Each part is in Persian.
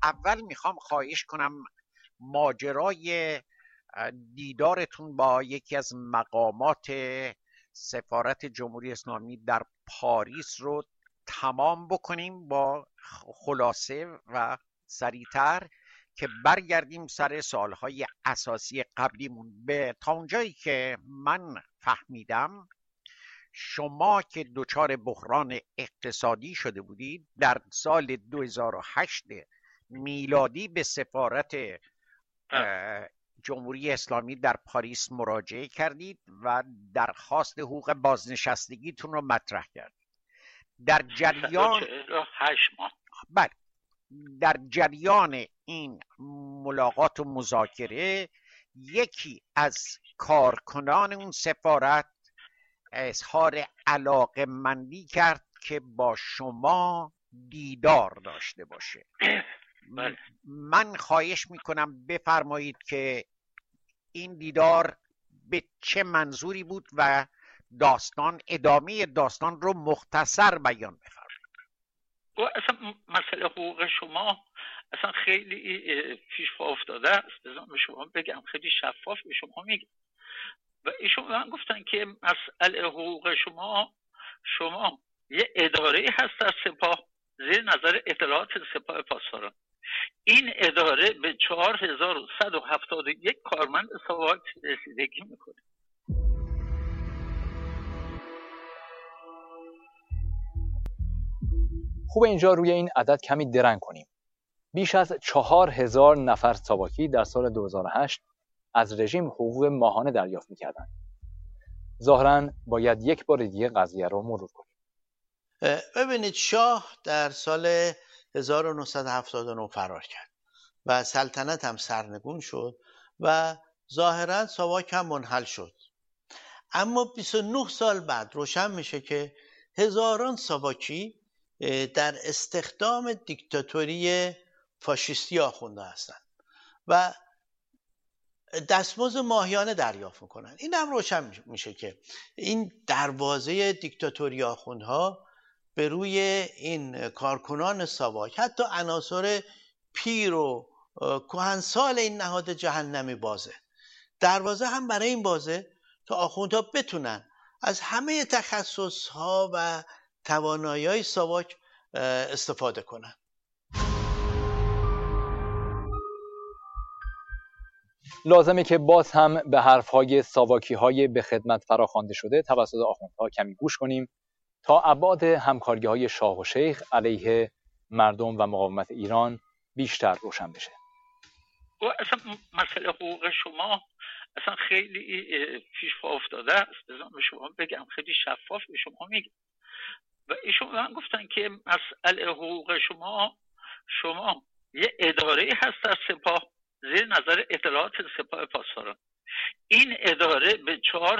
اول میخوام خواهش کنم ماجرای دیدارتون با یکی از مقامات سفارت جمهوری اسلامی در پاریس رو تمام بکنیم با خلاصه و سریعتر که برگردیم سر سوالهای اساسی قبلیمون. به تا اونجایی که من فهمیدم شما که دچار بحران اقتصادی شده بودید در سال 2008 میلادی به سفارت جمهوری اسلامی در پاریس مراجعه کردید و درخواست حقوق بازنشستگیتون رو مطرح کردید. در جریان 8 ماه بله، در جریان این ملاقات و مذاکره یکی از کارکنان اون سفارت اظهار علاقه‌مندی کرد که با شما دیدار داشته باشه. من خواهش میکنم بفرمایید که این دیدار به چه منظوری بود و ادامه داستان رو مختصر بیان بفرمایید. اصلا مسئله حقوق شما اصلا خیلی پیش پا افتاده است. بذارم به شما بگم، خیلی شفاف به شما میگم. و ایشون من گفتن که مسئله حقوق شما یه اداره هست در سپاه زیر نظر اطلاعات سپاه پاسداران. این اداره به 4171 کارمند ساواک رسیدگی میکنه. خوب اینجا روی این عدد کمی درنگ کنیم. بیش از 4000 نفر ساواکی در سال 2008 از رژیم حقوق ماهانه دریافت می‌کردند. ظاهراً باید یک بار دیگه قضیه رو مرور کنیم. ببینید، شاه در سال 1979 فرار کرد و سلطنت هم سرنگون شد و ظاهراً ساواک هم منحل شد. اما 29 سال بعد روشن میشه که هزاران ساواکی در استخدام دیکتاتوری فاشیستی آخونده هستند و دستمزد ماهیانه دریافت میکنن. این هم روشن میشه که این دروازه دیکتاتوری آخوندها به روی این کارکنان ساواک، حتی عناصر پیر و کهنسال این نهاد جهنمی بازه. دروازه هم برای این بازه تا آخوندها بتونن از همه تخصصها و توانایی‌های ساواک استفاده کنن. لازمه که باز هم به حرف‌های ساواکی‌های به خدمت فراخوانده شده توسط آخوندها کمی گوش کنیم تا ابعاد همکاری‌های شاه و شیخ علیه مردم و مقاومت ایران بیشتر روشن بشه. اصلا مسئله حقوق شما اصلا خیلی پیش پا افتاده است. بذارم به شما بگم، خیلی شفاف به شما میگم. و ایشون من گفتن که مسئله حقوق شما یه اداره هست در سپاه زیر نظر اطلاعات سپاه پاسداران. این اداره به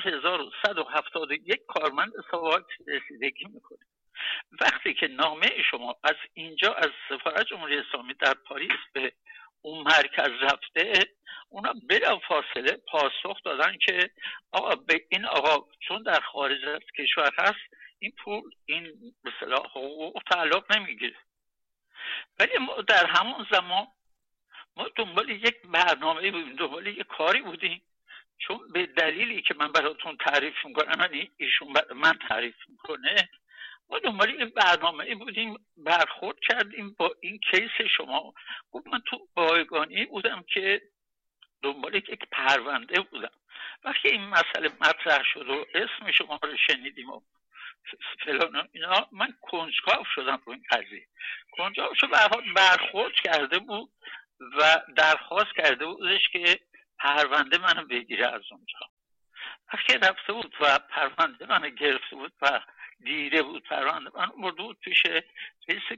4171 کارمند ساواک رسیدگی میکنه. وقتی که نامه شما از اینجا از سفارت جمهوری اسلامی در پاریس به اون مرکز رفته، اونا بلافاصله پاسخ دادن که آقا به این آقا چون در خارج از کشور هست این پول، این به اصطلاح حقوق تعلق نمیگیره. ولی ما در همون زمان ما دنبال یک برنامه بودیم، دنبال یک کاری بودیم، چون به دلیلی که من براتون تعریف میکنم، یعنی ایشون من تعریف میکنه، ما دنبال یک برنامه بودیم، برخورد کردیم با این کیس شما. گفت من تو بایگانی بودم که دنبال یک پرونده بودم. وقتی این مسئله مطرح شد و اسم شما رو شنیدیم و فلان اینا، من کنجکاو شدم رو این قضیه. کنجکاو شد، برخورد کرده بود و درخواست کرده بودش که پرونده منو بگیره از اونجا. وقتی رفته بود و پرونده منو گرفته بود و دیده بود پرونده منو، برده بود پیش رئیس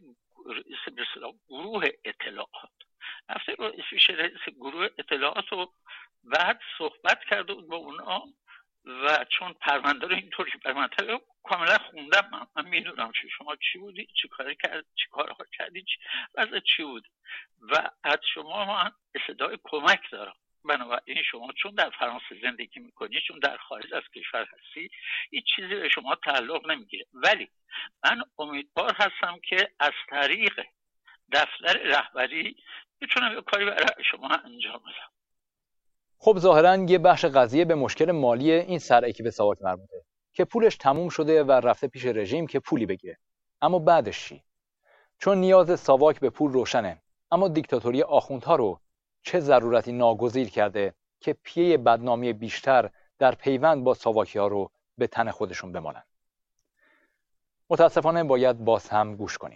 گروه اطلاعات. رفته بود پیش رئیس گروه اطلاعات و بعد صحبت کرده بود با اونا و چون پرونده رو اینطوری پرونده کاملا خوندم، من میدونم چه شما چی بودی، چی کارها کردی، وضع چی بود و از شما من صدای کمک دارم. بنابراین شما چون در فرانسه زندگی میکنی، چون در خارج از کشور هستی، هیچ چیزی به شما تعلق نمیگیره. ولی من امیدوار هستم که از طریق دفتر رهبری میتونم یه کاری برای شما انجام بدم. خب ظاهراً یه بخش قضیه به مشکل مالی این سرکیب ساواک مربوطه که پولش تموم شده و رفته پیش رژیم که پولی بگیره. اما بعدش چی؟ چون نیاز ساواک به پول روشنه، اما دیکتاتوری آخوندها رو چه ضرورتی ناگزیر کرده که پیه بدنامی بیشتر در پیوند با ساواکی‌ها رو به تن خودشون بمالن؟ متاسفانه باید باز هم گوش کنیم.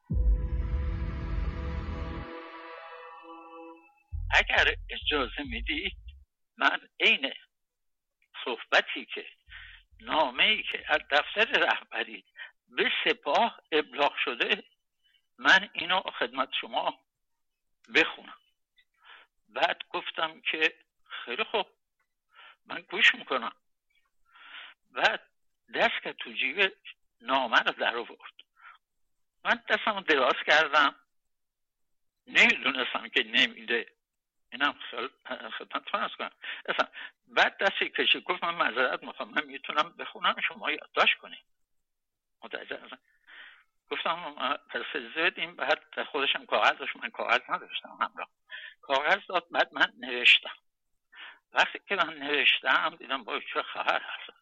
اگر اجازه میدید من عین صحبتی که نامه‌ای که از دفتر رهبری به سپاه ابلاغ شده من اینو خدمت شما بخونم. بعد گفتم که خیلی خوب من گوش میکنم. بعد دست که تو جیب نامه رو در آورد. من دستم دراز کردم، نمیدونستم که نمیده، اینم خدمتتون عرض کنم. بعد دستی کشید گفت من معذرت میخوام، من میتونم بخونم شما یادداشت کنید. متوجه هستم. گفتم پس زدیم. بعد خودشم کاغذ داشت، من کاغذ نداشتم همراه، کاغذ داد. بعد من نوشتم. وقتی که من نوشتم دیدم با چه خبر هست.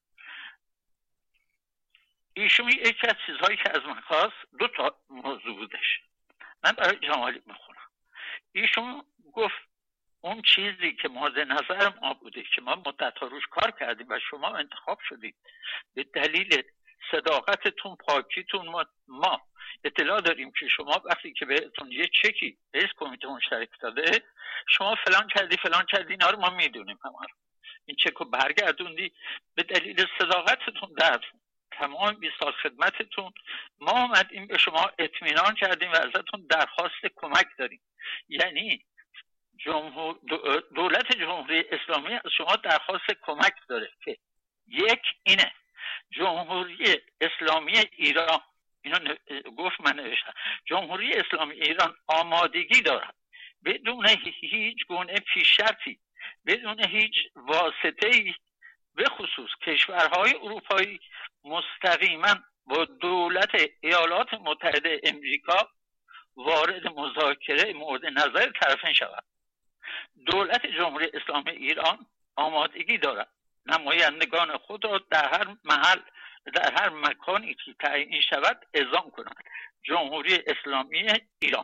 ایشون یکی از چیزهایی که از من خواست دو تا موضوع بودش. من برای جمالی میخونم. ایشون گفت اون چیزی که مورد نظر ما بوده که ما مدت‌ها روش کار کردیم و شما انتخاب شدید به دلیل صداقتتون، پاکیتون، ما اطلاع داریم که شما وقتی که بهتون یه چکی رئیس کمیته مشترک داده شما فلان کردی اینا رو ما میدونیم. این چکو برگردوندی به دلیل صداقتتون در تمام 20 سال خدمتتون ما اومدیم به شما اطمینان کردیم و ازتون درخواست کمک داریم. یعنی دولت جمهوری اسلامی از شما درخواست کمک داره که یک اینه جمهوری اسلامی ایران، اینو گفت من نوشتم، جمهوری اسلامی ایران آمادگی دارد بدون هیچ گونه پیش‌شرطی، بدون هیچ واسطه‌ای، به خصوص کشورهای اروپایی مستقیما با دولت ایالات متحده امریکا وارد مذاکره مورد نظر طرفین شود. دولت جمهوری اسلامی ایران آمادگی دارد نمایندگان خود را در هر محل، در هر مکانی که تعیین شود اعزام کند. جمهوری اسلامی ایران.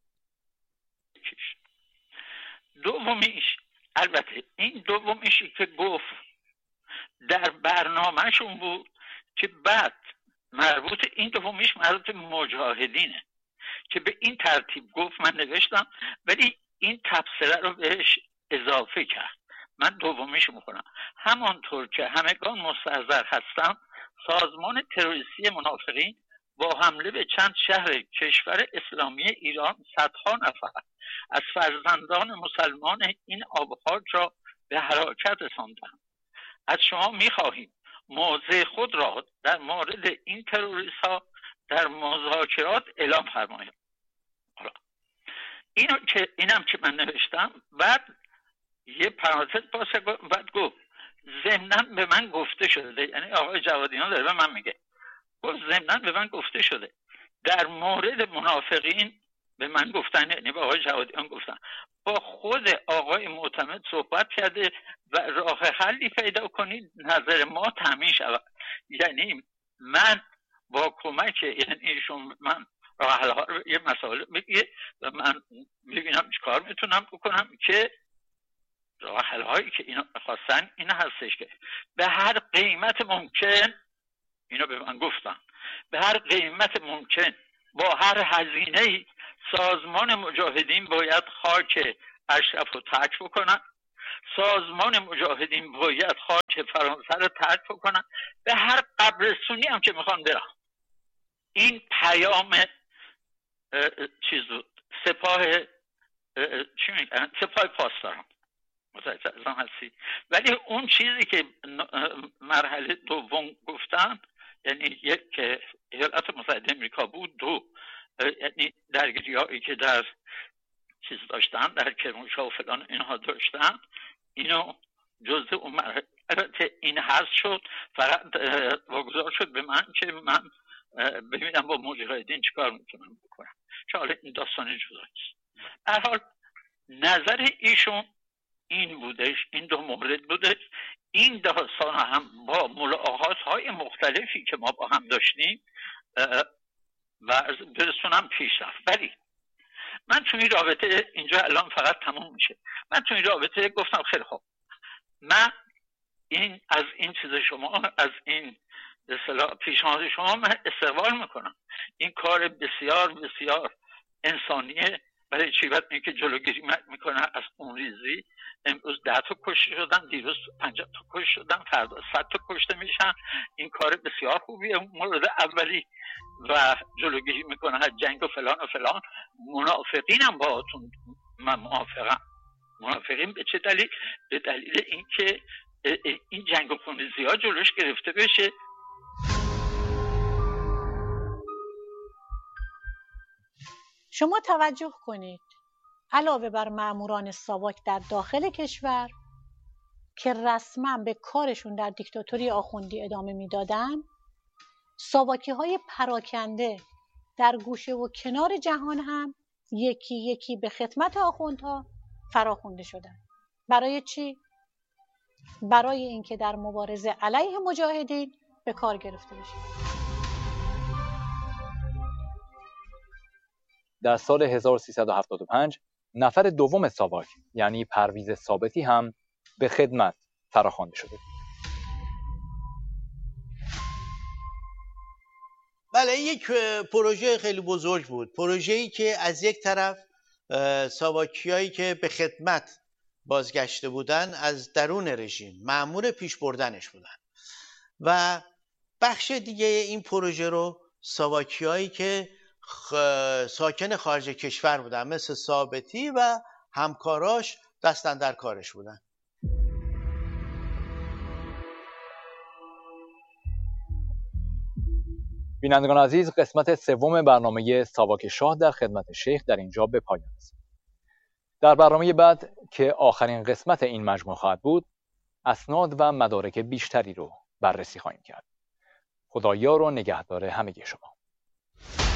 دومیش، البته این دومیشی که گفت در برنامهشون بود که بعد مربوط، این دومیش مربوط مجاهدینه که به این ترتیب گفت. من نوشتم ولی این تبصره رو بهش اضافه کرد. من دومیش میکنم. همانطور که همگان مستحضر هستم سازمان تروریستی منافقین با حمله به چند شهر کشور اسلامی ایران صدها نفر از فرزندان مسلمان این آبخاک را به هلاکت رساندند. از شما میخواهیم موضع خود را در مورد این تروریست ها در مذاکرات اعلام فرمایید. اینم که من نوشتم. بعد یه پرانتز باسه، بعد گفت ضمناً به من گفته شده، یعنی آقای جوادیان داره به من میگه، گفت ضمناً به من گفته شده در مورد منافقین به من گفتن، یعنی به آقای جوادیان گفتن، با خود آقای معتمد صحبت کرده و راه حلی پیدا کنید نظر ما تامین شود. یعنی من با کمک ایشون من راه حل ها رو، یه مسائل بگیه و من ببینم چیکار میتونم بکنم که راه حل هایی که اینا خواستن این هستش که به هر قیمت ممکن، اینو به من گفتن، به هر قیمت ممکن با هر هزینه‌ای سازمان مجاهدین باید خاک اشرف رو ترک بکنن، سازمان مجاهدین باید خاک فرانسه رو ترک بکنن، به هر قبرستونی هم که میخوان برن. این پیام چیز بود. سپاه چی میگن؟ سپاه پاسداران. متوجه هستی؟ ولی اون چیزی که مرحله دوم گفتن، یعنی یک که ایالات متحده امریکا بود، دو یعنی درگیری‌هایی که در چیز داشتن، در کرمانشاه و فلان اینها داشتن، اینو جزء اون مرحله این حذف شد. فقط واگذار شد به من که من ببینم با مجاهدین چیکار میتونم بکنم. چه حالا این داستان جداست. هر حال نظر ایشون این بودش، این دو مورد بودش. این داستان هم با ملاحظات های مختلفی که ما با هم داشتیم و برسونم پیش رفت. ولی من تو این رابطه، اینجا الان فقط تموم میشه، من تو این رابطه گفتم خیلی خوب، من از این چیز شما، از این به اصطلاح پیشنهاد شما من استقبال میکنم. این کار بسیار بسیار انسانیه. برای چی؟ بعد اینکه جلوگیری میکنه از خونریزی. امروز 10 تا کشته شدن، دیروز 50 تا کشته شدن، فردا 100 تا کشته میشن. این کار بسیار خوبیه مورد اولی و جلوگیری میکنه از جنگ و فلان و فلان. منافقینم باهاتون من موافقم. منافقین به چه دلیل؟ به دلیل اینکه این جنگ و خونریزی ها جلوش گرفته بشه. شما توجه کنید، علاوه بر ماموران ساواک در داخل کشور که رسما به کارشون در دیکتاتوری آخوندی ادامه میدادن، ساواکی های پراکنده در گوشه و کنار جهان هم یکی یکی به خدمت آخوندها فراخوانده شدن. برای چی؟ برای اینکه در مبارزه علیه مجاهدین به کار گرفته بشه. در سال 1375 نفر دوم ساواک یعنی پرویز ثابتی هم به خدمت فراخوانده شده. بله، یک پروژه خیلی بزرگ بود. پروژه‌ای که از یک طرف ساواکیایی که به خدمت بازگشته بودن از درون رژیم مأمور پیش بردنش بودن و بخش دیگه این پروژه رو ساواکیایی که ساکن خارج کشور بودن مثل ثابتی و همکاراش دستن در کارش بودن. بینندگان عزیز، قسمت سوم برنامه ساواک شاه در خدمت شیخ در اینجا به پایان است. در برنامه بعد که آخرین قسمت این مجموعه خواهد بود، اسناد و مدارک بیشتری رو بررسی خواهیم کرد. خدایا رو نگهدار همگی شما.